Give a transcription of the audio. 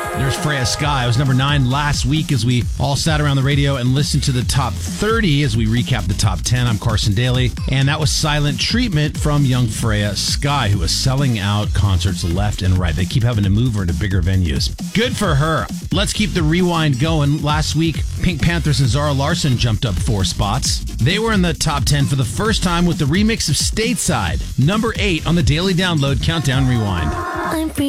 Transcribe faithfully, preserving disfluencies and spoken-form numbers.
There's Freya Sky. It was number nine last week as we all sat around the radio and listened to the top thirty as we recap the top ten. I'm Carson Daly, and that was Silent Treatment from young Freya Sky, who is selling out concerts left and right. They keep having to move her to bigger venues. Good for her. Let's keep the rewind going. Last week, Pink Panthers and Zara Larsson jumped up four spots. They were in the top ten for the first time with the remix of Stateside, number eight on the Daily Download Countdown Rewind. I'm free.